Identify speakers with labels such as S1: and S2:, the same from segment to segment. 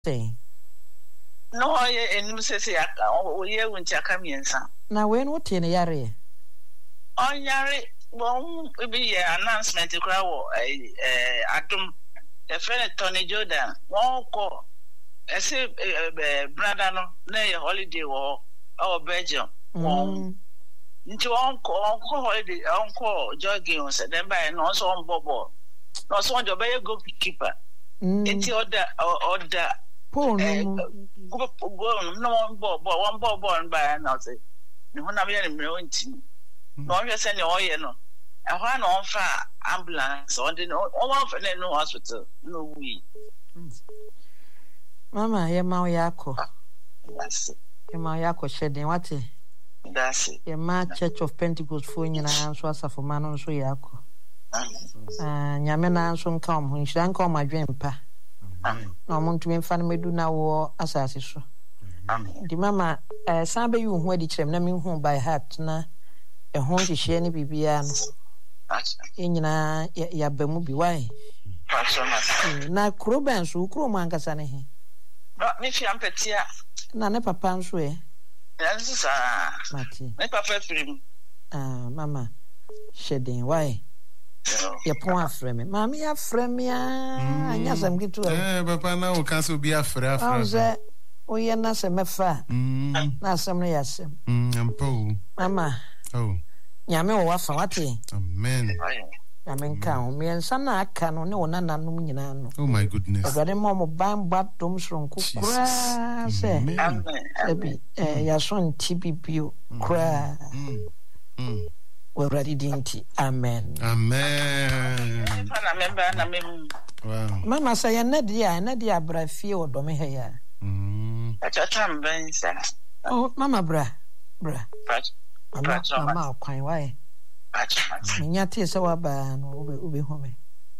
S1: say
S2: no enim sese aka o ye wunti aka miensa
S1: na we no tie ne yare
S2: onyare won be ye announcement kra wo adum the friend Tony Jordan won ko ese brother no na ye holiday wo our Belgium won nti won ko holiday won ko jogging on September no so on bobo no so on job be goalkeeper nti order Paul go no one ball by now say no na be any nti no one say ne oye no e ho na on fa ambulance on the no one for no hospital no we
S1: mama ye ma yako
S2: yes
S1: ye ma yako shedin wate
S2: that's it
S1: ye ma Church of Pentecost fo nyina so asafo ma no so yako nyame na so nka om nhira nka om adwempa no muntu me fa na medu na wo asase so di mama san be yu hu adi kirem na me hu by heart na e ho hihye ne bibia no nyina ya bamu bi wai na kroban so kro man kasa ne he
S2: me fi ampetia
S1: na ne papa nso
S2: yes sir
S1: mati
S2: me papa film
S1: mama shedin wai ya pon afre me mama ya afre me anya sam gitu
S3: papa na o kan so bi afre
S1: o ye na se mefa na sam no ya sam
S3: ampo
S1: mama nyame wo wafa wate
S3: amen
S1: nyame nka o me nsa na aka no ne wona nanum nyina no
S3: oh my goodness
S1: obade mo ban batom sonko kura se amen ya son tibibio kura we ready dinti amen wow mama say na dia bra fie odome he ya
S2: achatam ben sa
S1: oh mama bra mama kwan why nya tie se wa ba no obe home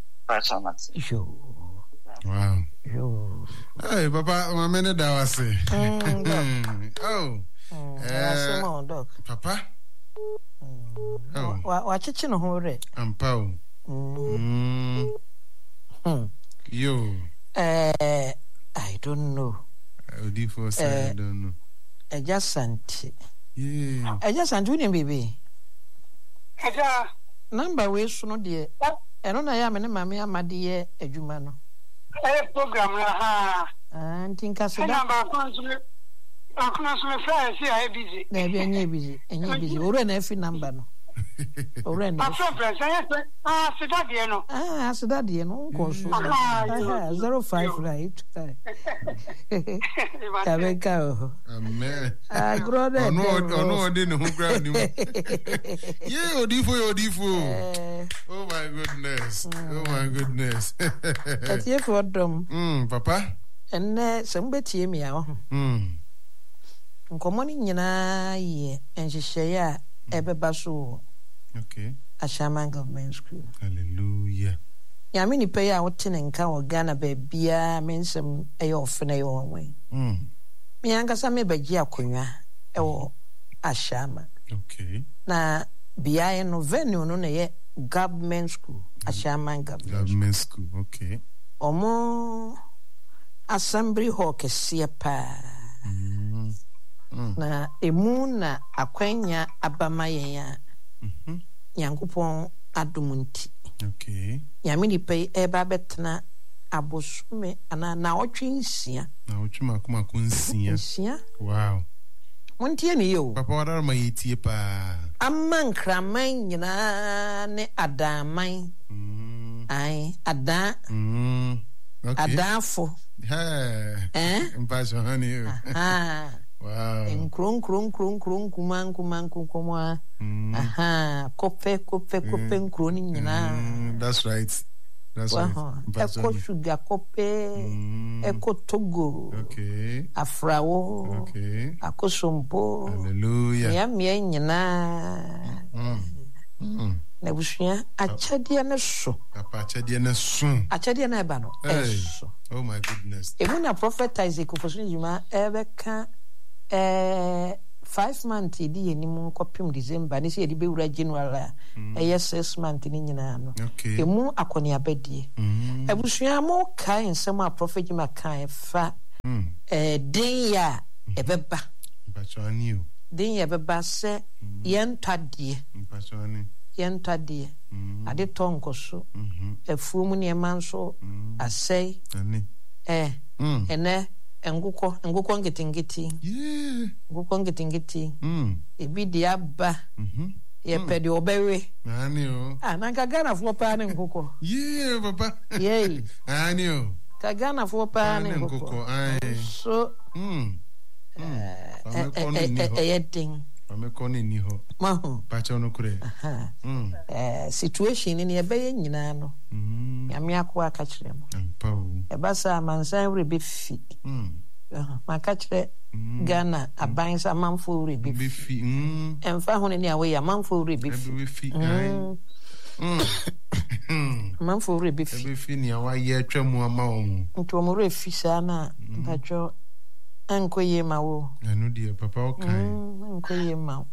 S3: wow hey papa mama ne da wase
S1: doc
S3: papa
S1: wa chichi no hore
S3: ampao yo
S1: I don't know
S3: odifo say I don't know
S1: ejasanti
S3: yeah
S1: ejasanti uni baby
S2: eja
S1: number we so no de eno na ya me ne mama amade ye adwuma no
S2: program ha
S1: ntinka se da
S2: akuna so me fly see I busy
S1: na bi anya busy ore na fi number no ore na sidadie no sidadie no nko so 05 right kabeka
S3: amen
S1: grode
S3: ono ode no ground ni yeah odifo oh my goodness
S1: atie for dom
S3: papa
S1: enne sembetie mi a ho nkomo ni nyina ye enhihye ya ebeba so
S3: okay
S1: Ashama Government School
S3: hallelujah
S1: ya me ni pe ya wotene nka wo Ghana ba bia mensem ofene ye wonwe me ankasa me bagi akonwa ewo Ashama
S3: okay
S1: na bia no venue no na ye Government School Ashama
S3: Government School okay
S1: omo assembly hall kese pa na emu na akwanya abamaye ya yankopon adumunti
S3: okay
S1: yame ni pe eba betna abosume ana na otwensia
S3: na otwuma kunsia wow
S1: wontie ne yo
S3: papa wadar ma yetie pa
S1: amman kraman nyina ne adaman ai ada
S3: okay
S1: adafo
S3: mpacho hani wow
S1: nkron kuman kuma kope nkron nyina
S3: that's right
S1: eko sugar kope eko togo
S3: okay
S1: afrawo
S3: okay
S1: akosompo
S3: hallelujah
S1: ya mie nyina na busuya achadie ne so
S3: papa achadie na
S1: eba no eso
S3: oh my goodness
S1: emu na prophet Isaac ofosu juma ebeka 5 months di yenimu kopim December ni se di bewura January 6 months ni nyina no emu akoni abedie abusua mo kai nsem a prophet juma kai fa den ya ebeba
S3: Mpachani o.
S1: den ya ebeba se yentade yentade ade tonkoso afumu ne manso asai ene engukọ ngitingiti ngukọ ngitingiti ebi dia ba ye pede obewe
S3: ani o
S1: na Ghana fo pa ne ngukọ
S3: papa ani o
S1: ka Ghana fo pa ne ngukọ so yeding
S3: amekoni ni ho
S1: mahu
S3: pacha no kure
S1: situation ni ebe nyina no yame akwa aka kire mo eba sa mansan re be fi maka kire Ghana abansa manfo re be fi emfa ho ni awe ya manfo re be fi manfo re be
S3: fi ni awa ye atwamu ama wo
S1: nto mo re fi sa na bajo ankoye mawo
S3: anu die papa okai
S1: ankoye mawo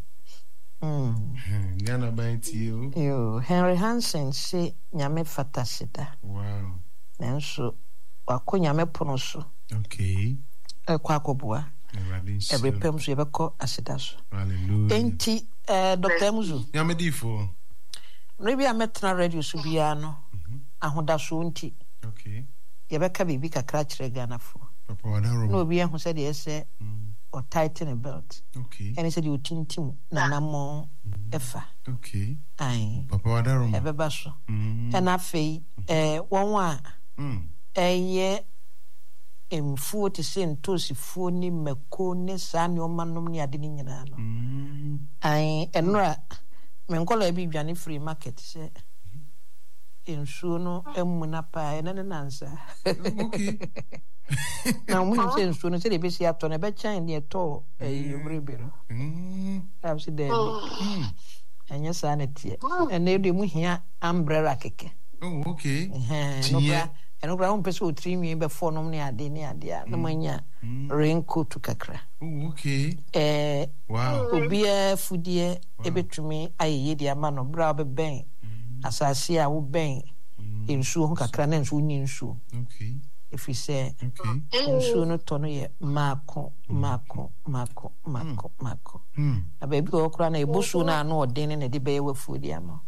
S3: Ghana baiti
S1: yo Henry Hansen se nyame fatasida
S3: wow
S1: nanso wako nyame pono so
S3: okay
S1: kwa akobua every pem so yebeko asida so
S3: hallelujah
S1: enti Dr. Muzu
S3: nyame difo
S1: rebi ametra radio so bia no ahoda so nti
S3: okay
S1: yebeka bibi kakra kire Ghana fo
S3: papa wadaro
S1: no bia ho se de ese or tighten a belt
S3: okay
S1: and he said you tintim na namo efa
S3: okay
S1: ai
S3: papa wadaro
S1: ebeba so and afei won eye emfuo te se ntosifuo ni mako ne saa ne omanom ne ade ni nyina no ai enura menkola bi dwane free market se ensuo no emuna pa ene ne nansa
S3: okay
S1: na mun se ensuo no se de be si ato na be chan ne to yumrebero absi de enya saa ne tie ene de mu hia umbrella keke
S3: okay
S1: no bra on pese o trinwi be fonom ne ade na manya raincoat kakra
S3: okay wow
S1: obia fudie ebetumi ayeye de ama no bra be ben asase a wo ben ensuo ho kakra na ensuo nyi nsuo
S3: okay
S1: if you say ensuo no to no ye mako na baby go kra na ebusu na ano odin ne de be wafudi ama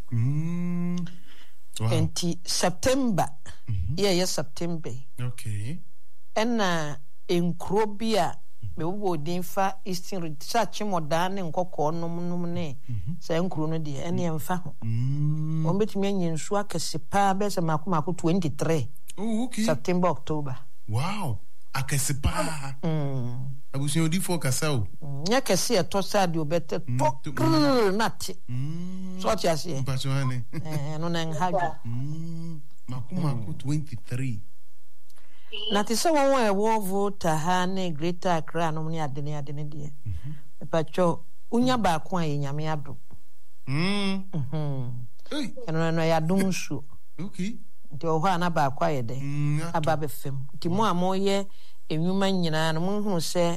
S1: enti September September
S3: okay
S1: ena enkrobia me wo din fa Eastern Research modane nkokọ nom ne sa enkro no de ene emfa ho o betumi anyensu akese pa be se mako 23
S3: okay
S1: September October
S3: wow akese pa abusin odi for kasao
S1: nya kese eto sa de obete to nati so ti ase
S3: mpachwane
S1: no na nhagi
S3: mako 23
S1: na te se won ewo voter ha ne Greater Accra no ne ade ne de pacho unya ba ko an nyame ado no ya dum su
S3: okay
S1: nti o ha na ba kwa ye de aba be fem nti mo amoye enwuma nyina no mo hu se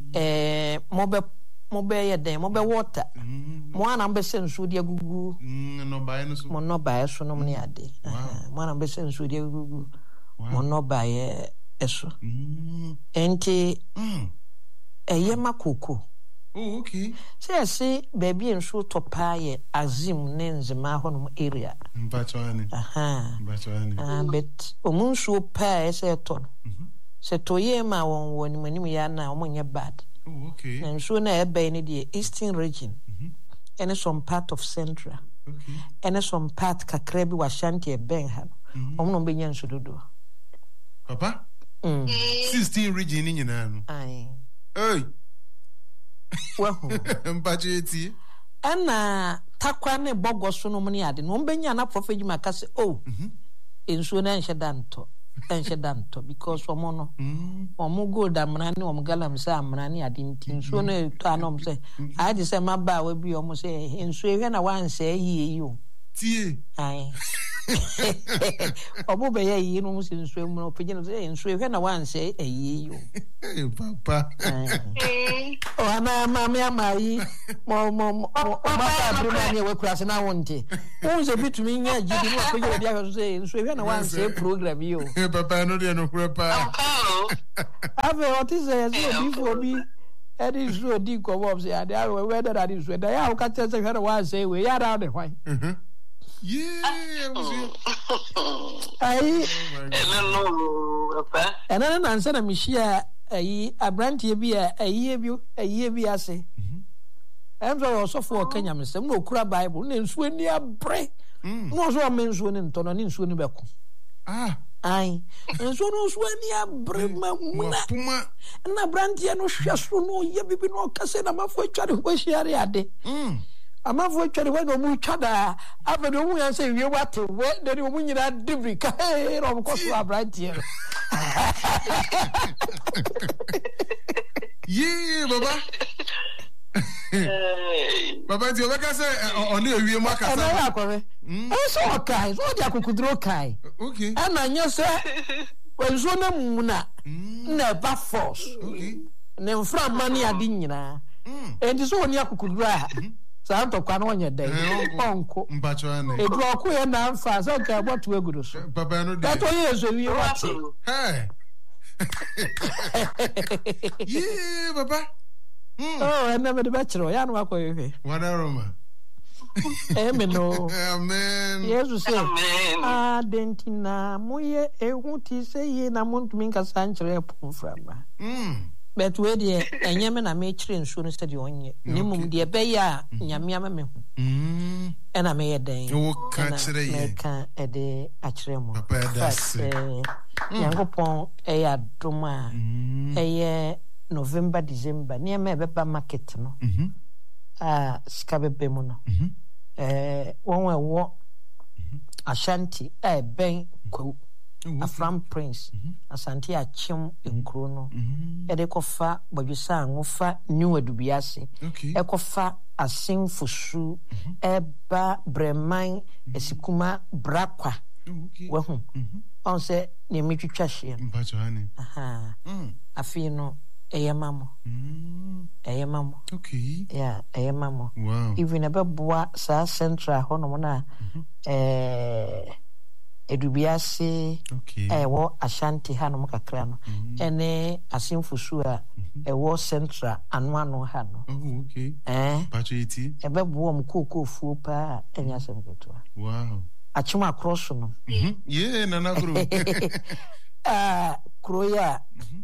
S1: mo be ye de mo be water mo ana be se nsu de agugu
S3: no ba ye so
S1: mo no ba ye so no ne ade mo ana be se nsu de agugu mo no ba ye eso enti eye makoko
S3: okay
S1: se baby nsu to pa ye azim ne nzema ho no area
S3: mpachwane
S1: but omunsu pa ese to se to ye ma won manim ya na omonye bad
S3: okay
S1: and so na ebe ni the Eastern region and some part of Central
S3: okay
S1: and some part kakra bi washanti e ben ha omno be nyan sododo
S3: papa 16 region ni nyina no
S1: ai
S3: wahu mpacheti
S1: ana takwa ne bogoso no mni ade no mbenya na prophet juma kase ensuo na enhyedanto because omo gold amra ne galam sa amra ne ade ensuo na to anom se ade se maba wa bi omo se ensuo hwe na wanse yi o
S3: Tie.
S1: Ai. Obo be ye no musi nsuo mu no pagye no say nsuo hwe na wan say eyi yo.
S3: Hey papa.
S1: O ana mama amayi mo mata brima ne we kurase na wonte. Won se bitumi nya gidi no pagye dia hwe say nsuo hwe na wan say program yo.
S3: Hey papa no de no kura pa.
S1: Ave otize so before bi edi so di ko wo say ade awe we that adi so da ya o ka tese hwe na wan say we ya da de hwan.
S3: Yeah,
S1: Ai. Ena na nsa na mihia ayi abrantie bi ayi bi ase. Emzo osofo okanya mesem na okura Bible na nsuo ni abre. No so am nsuo ni ntono ni nsuo ni beko. Ai. Nsuo no nsuo ni abre mamuna. Na abrantie no hweso no ye bibi no kase na mafo atware ho hyiare ade. Amafo twere we no mu twada afedo mu yan say wie wate we de mu nyina dibri ka ro ko so abrantie
S3: yeah baba baba ti o beka say oni ewie mu akasa
S1: na akore so okai so dia kokudro kai
S3: okay
S1: ana nya se wenzo na mu na ba force
S3: okay
S1: ne mfra mani ade nyina enti so oni akokudro a Santo kwa no nya dai onko
S3: mpacho ane
S1: edu oku ye na mfa so ka botu eguru so
S3: papa no dey
S1: that one yeso wi wate
S3: hey yeah baba
S1: oh na me de bachiro ya no akoyewe
S3: wana roma
S1: amen no
S3: amen
S1: Jesus say adentina moye ehuti say ye na montumi nkasa nkyere pomframa but we de enyeme na me kire nsuo no se de onye nimum de be ya nyame ama me hu ena me ye den
S3: wo ka kire ye
S1: me ka ede akire mo
S3: papa das
S1: yankopon eya doma eye November December ne me be ba market no sika bebe mu no won wo Ashanti ben kwa Afram Prince Asante Achim enkro no ede kofa bodwisa anwofa new adubiase ekofa asenfosu eba breman esikuma brakwa wehu on se ne mitwitwa hye
S3: mpacho ane
S1: afi no eyemamo
S3: okay
S1: yeah eyemamo
S3: wow
S1: even abeboa sa central hono na edubiase ewo Ashanti hanom kakra no ene asimfusu a ewo central anu ha no
S3: okay pacheti
S1: ebebo mo kokofuo pa enya semketo
S3: wow
S1: achima across no
S3: yeah nana kro
S1: kroya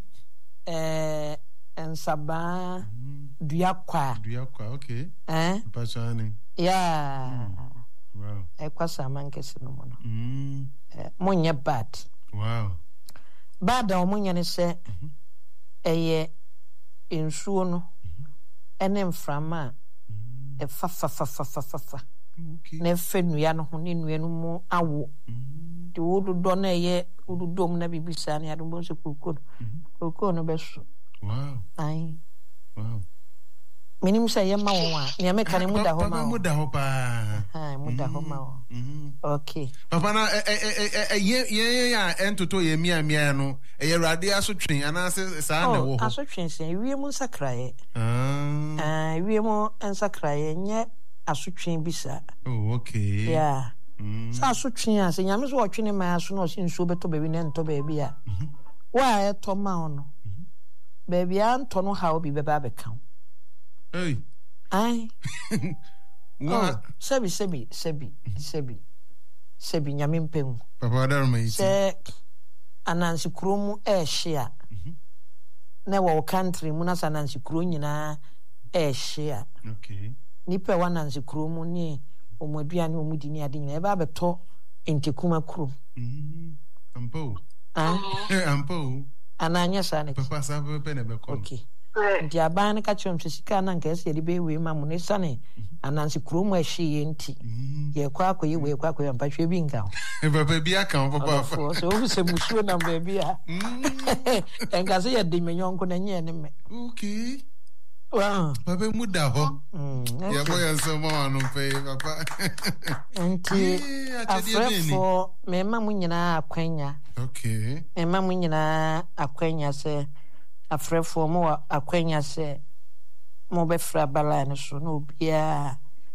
S1: ensaba duakwa
S3: okay pachane
S1: yeah
S3: wow
S1: ekwasa mankesi no mo no monye bad
S3: wow
S1: bad o monye ne se eye ensuo no ene mframa fa
S3: okay
S1: na fenua no ho ne nua no mu awo de wododo na eye wododom na bibisa ne adom se kokko no beso
S3: wow
S1: ai
S3: wow
S1: minim say yema won a ne meka ne muda ho ma
S3: muda ho pa
S1: muda ho ma okay
S3: papa na ye ya entoto ye mia no ye rade asotwen ana se saa na wo ho
S1: asotwen se wie mu sakraye wie mu ensakraye nye asotwen bisa
S3: okay
S1: yeah sa asotwen a se nyame so otwene ma aso no se nsuo beto bebi ne nto bebi a wa eto ma ono bebi a nto no ha obi beba beka
S3: hey
S1: ai
S3: wa
S1: sebi nyame mpem
S3: papa darma yi
S1: se anansi kromu ehia na wo country mu na sanansi kro nyina ehia
S3: okay
S1: nipa wa nansi kromu ni omoduane omudi ni ade nyina e ba beto entekuma kro
S3: ampo
S1: ananya sane
S3: papa sabe pe ne be ko
S1: okay ndi aban ka chom sika na nka ese de be we ma mu ne sane anansi kromu ehie enti ye kwa akoyi we kwa akoyi mpatwe bi nka
S3: papa bi aka papa
S1: so o se musuo na baby a enka se ye de menyonko na nye ne me
S3: okay
S1: Wow.
S3: Papa muda ho. Ya boy asoma no pay papa.
S1: Nti afrefo mema mu nyina akwanya.
S3: Okay.
S1: Mema mu nyina akwanya se afrefo mu akwanya se mo be fra balance so no bia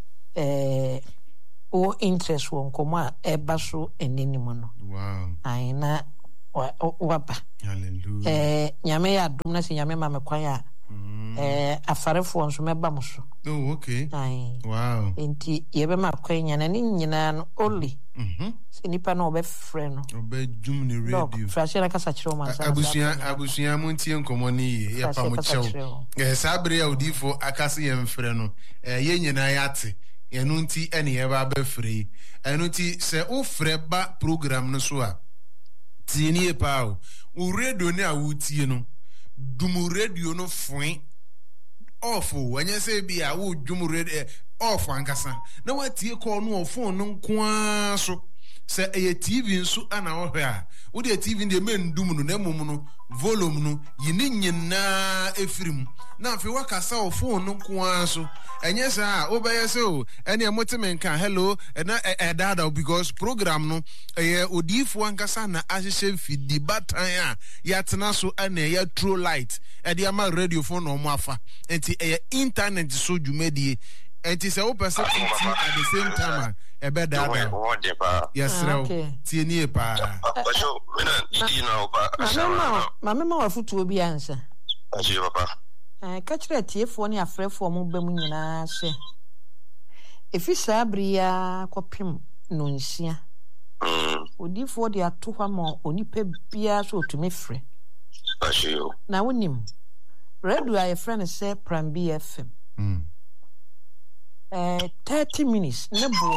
S1: o interest won koma eba so eninimu no.
S3: Wow.
S1: Aina waba.
S3: Hallelujah.
S1: Nyame ya dum na se nyame ma me kwan a afarefo nso meba mo so.
S3: Oh, okay.
S1: Ai.
S3: Wow.
S1: Enti yebe ma kwanya na ni nyina no only. Se nipa na obefre no.
S3: Obedum ni radio.
S1: Frase na kasa kire o man sa.
S3: Abusuya montie nkomo ni ye pa mo chew. Sabre ya odifo akase ye mfre no. Ye nyina yate. Enu nti ene ye ba befre. Enu nti se ofre ba program no so a. Tini e pa o. O radio ni a wutie no. Dumu radio no fun off wanya say bia wo dwum radio off ankasa na watie call no phone no nkoa so say e TV nso ana wo hwe a wo de TV de men dum no na mum no volume no yini nyina efirim na afi wakasa o phone no nkoa so enye sa wo be say o ene emotemen kan hello na dada because program no odifo ankasa na ahye fidi batan a yatena so ana ya true light de ama radio phone no mo afa enti internet so dwumedie enti se wo person at the same time ebe dada yes tie ni pa
S4: so me na idi na oba
S1: mama ma wafutu obi ansa
S4: aje papa
S1: ka kire tiefo ne afrefo mo ba mu nyina hye efi sabria kopim no nsia odifo de atohwa mo onipa bia so otumi frɛ
S4: aje o
S1: na wonim radio a friend say Pram BFM 30 minutes ne bo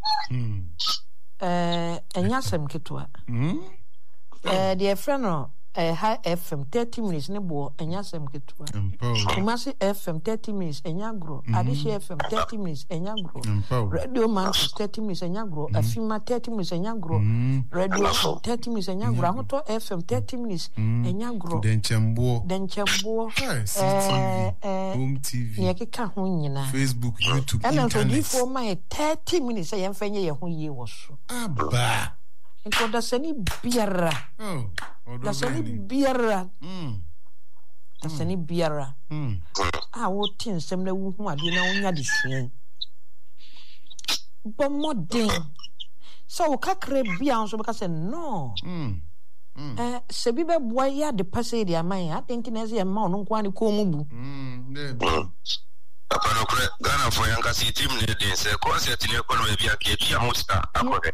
S1: enya sem ketwa the friend no high FM 30 minutes ne bo enya sem ketwa Kumasi FM 30 minutes enya gro Adishi FM 30 minutes enya gro Radio Man 30 minutes enya gro Afima 30 minutes enya gro Radio 30 minutes enya gro Ahoto FM 30 minutes enya gro Denchembo
S3: Home TV
S1: Nyekeka ho nyina
S3: Facebook YouTube
S1: internet and so my 30 minutes yemfenye ye ho ye wo so
S3: aba
S1: nko da sani biara da sani biara da sani biara wo tin sem na wo hu ade na wonya de sien bo modern so wo kakra bia so beka se no se bi be boa ya de pase de aman ya think na se ma ono kwa ne ko mu bu
S4: papa no kre Ghana for yanka si team ne de se concert ne ko no bia ke tia musta akore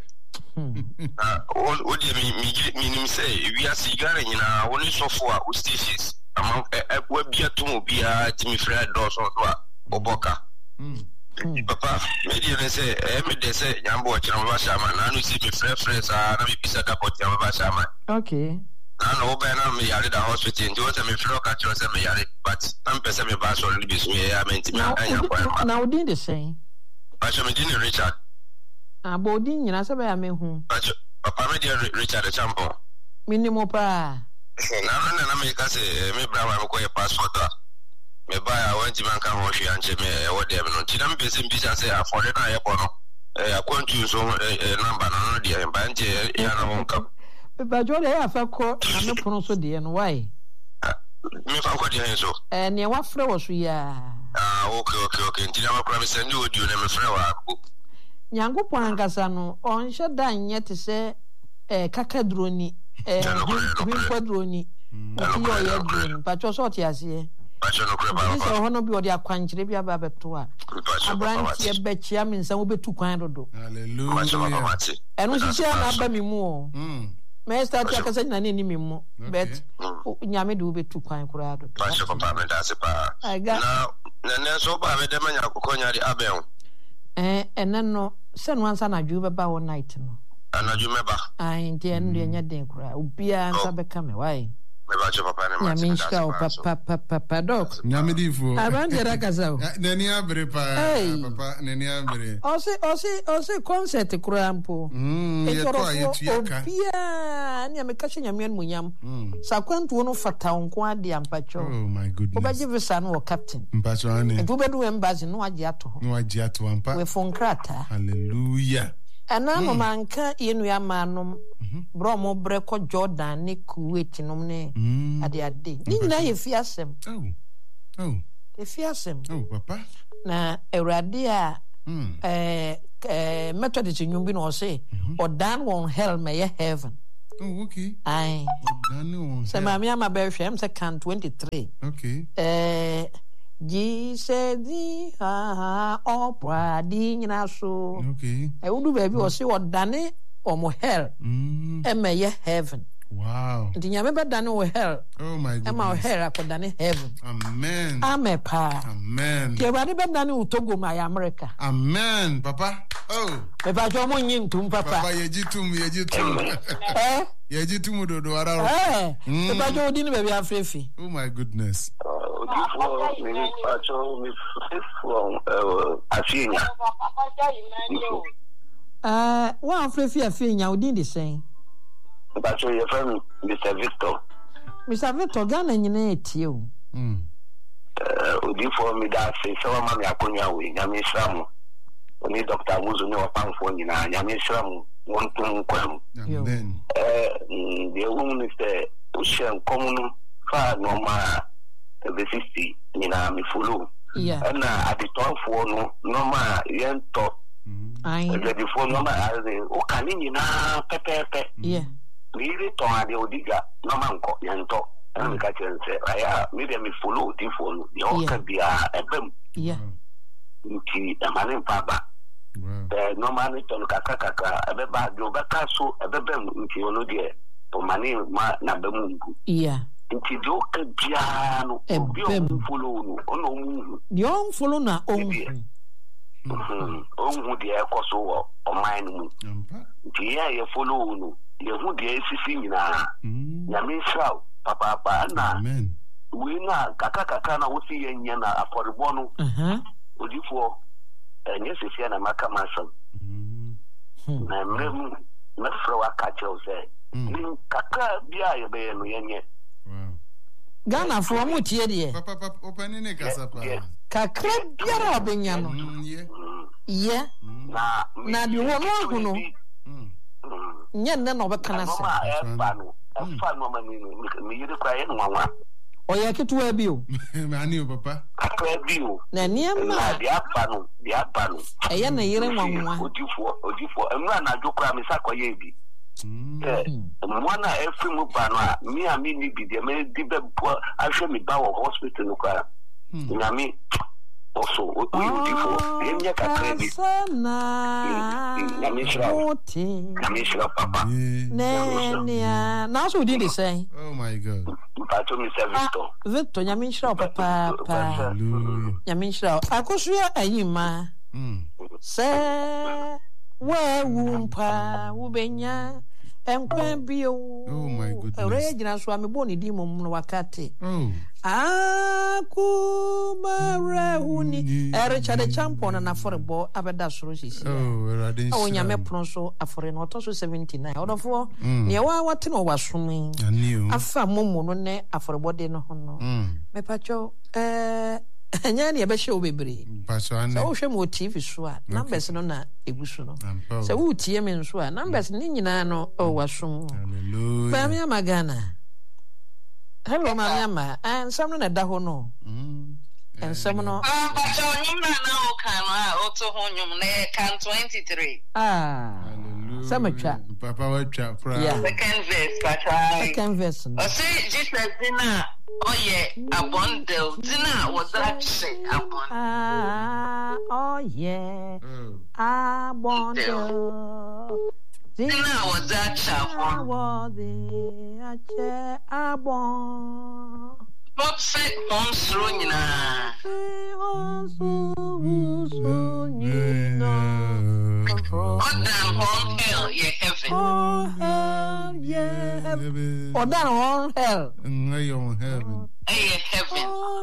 S4: o de mi say we are sigara nyina woni sofo a o stations among wa bia to mo bia timi frɛ do so do a oboka papa me de say me de say nyambo kira ba shama na no si me frɛ sa na me bisa da poti ba shama
S1: okay
S4: na no ba na me yare da hospital nti o se me frɛ ka kira se me yare but am pese me ba so ni bisu me ya menti me anya kwa
S1: na odi de say
S4: ba so me di Richard
S1: abodi nyina se ba ya mehu
S4: papa me de Richard Champo
S1: minimo pa
S4: na me ka se me bra wa me ko passport a me ba ya wanti man kan ho hwe anche me e wo dem no ti na me pese mbisa se afore na ye bono akwantu so number na no de ba nje ya na won kam
S1: ba jo de ya fa ko na me pono so de no why
S4: me fa ko de so
S1: ne wa frɛ wo so ya
S4: okay nti na ma promise ndi audio na me frɛ wa
S1: nyango pwangasa no onhye da nye te se kakadroni kwadroni yo ya droni pacho so ti ase
S4: pacho no kre ba
S2: so hono bi odi akwankyere bi aba beto a abranti e bechia me nsa wo betu kwan dodo
S3: hallelujah
S2: eno hihia na aba mi mu o me start akasa nyina ne ni mi mu bet nyame de wo betu kwan kura dodo
S4: pacho papa me da se pa na so ba me de manya kokonya di aben
S2: enano se no ansa na dwu beba one night no
S4: anadwu meba
S2: ai ntie ndo nya den kura obia ansa beka me why
S4: Mebacho papa na
S1: ya minshka o papa doc
S3: Nyamidifo.
S1: Abandera kasa o.
S3: Nani abre papa nani abre.
S1: Ose concert kurampo.
S3: Yetwa
S1: Opia ni amekasha nyamian munyam. Sakwantu no fata onko ade ampacho.
S3: Oh my goodness.
S1: Obaje visa no captain.
S3: Mpacho ane.
S1: Ntu bedu embassy no agye ato.
S3: No agye ato ampa.
S1: We fonkrata.
S3: Hallelujah.
S1: Ana no manka yenu ya manom. Bro mo breko Jordan ni Kuwait nom ne ade. Ni nyina ye fiasem.
S3: Oh.
S1: E fiasem.
S3: Oh papa.
S1: Na Awurade a Methodist nyumbi no say odan won hell may heaven.
S3: Oh okay.
S1: Aye.
S3: Odan won.
S1: Se mama ya mabehwem se kan 23.
S3: Okay.
S1: Jesus di opra di nyina so.
S3: Okay.
S1: E wudu baby o say odane omo hell. May heaven.
S3: Wow.
S1: Ndi nyame bedane wo hell.
S3: Oh my goodness.
S1: Ema wo hell akodane heaven.
S3: Amen.
S1: Amepa.
S3: Amen.
S1: Ke bade bedane wo Togo ma ya America.
S3: Amen, papa. Oh.
S1: Me ba jo mo nyin tum papa.
S3: Papa yejitum. Yejitum do ara.
S1: Me ba jo di ni baby afrefi.
S3: Oh my goodness.
S4: Odifo me pacho me from Afienya.
S1: Wa afrefi Afienya odin de sen.
S4: Pacho your friend Mr. Victor.
S1: Mr. Victor Ghana nyina etie o.
S4: Odifo me da se so ma me akonya we nyame Islam. Oni Dr. Muzu ne wapanfo nyina nyame Islam won tun kwam.
S3: Amen.
S4: The woman is the ocean common fa no ma the 60 nyina me follow.
S1: Yeah.
S4: And at the top for no ma yen top. The before no ma o kanini na pepe.
S1: Yeah.
S4: Really to ade odiga no ma nko yen to. And ka chense aya maybe me follow the phone. The o ka bia ebem.
S1: Yeah.
S4: Nti amane papa. No man to kaka ebeba do baka so ebebem nti ono de to mane ma na bemungu.
S1: Yeah.
S4: Nti do ka bia no obi o follow no ono mu.
S1: The on follow na on.
S4: Onhu de ekoso wo oman mu. Nti ya ye follow no ye hu de esisi nyina. Nyame Israel papa na.
S3: Amen.
S4: We na kaka na wo si yenya na aforebo no. Odifo enye sisi na maka masam. Na mrem na frowa kache o se. Ni kaka bia ye be no yenye.
S1: Ghana for mo tie de.
S3: Papa open ne kasa pa.
S1: Kakra biara obenya no. Yeah. Na bi wo no hu no. Nya nne na obekana se.
S4: Fa no ma mi yiri kwa ye nwanwa.
S1: Oya ketuwa bi o.
S3: Mani o papa.
S4: Kakra bi o.
S1: Na niema.
S4: Dia panu.
S1: Eya na yire nwanwa.
S4: Odifo. Enwa na jokra mi sakoye bi. Mwana efimu panu a mi ni bi de me di be ahwe mi ba wo hospital no kwa. Nyami also odifo. Yenya kakra bi. Nyami shira papa.
S1: Nenia. Na so di say.
S3: Oh my God.
S4: Pato Mr.
S1: Victor nyami shira papa. Nyami shira. Akosu ayima. Se we wumpa ubenya enkwan bio.
S3: Oh my goodness.
S1: Ore gina so amebo ni di mom no wakati.
S3: Oh.
S1: Akumare huni. Richard Champion na forebo abeda soro sisi.
S3: Oh, radin.
S1: O nyame pron so afore no to so 79. Odofo ne wa wate no wasumi. Afa momo no ne aforebo de no ho no. Me pacho enya ne be hye obebre.
S3: Pacho ane.
S1: So hwe mo TV so a numbers no na egusu no. So wo tie me nso a numbers ni nyina no o wasum.
S3: Hallelujah.
S1: Ba me magana. Hello mama, and some na da ho no. And some no.
S2: Pacho nyum na o kan o to ho nyum na kan 23.
S3: Hallelujah.
S1: Samatwa.
S3: Papa wa twa pra.
S2: Second verse, Pacho.
S1: Second verse.
S2: O say Jesus dina oye abondel dina was that say abond.
S1: Oh yeah. Abondel.
S2: Dina was that chapon.
S1: Was the abon.
S2: What say on Srunina? What damn home hell, ye heaven.
S1: Oh, hell, Yeah, heaven. Or down on hell.
S3: On heaven.
S2: Heaven.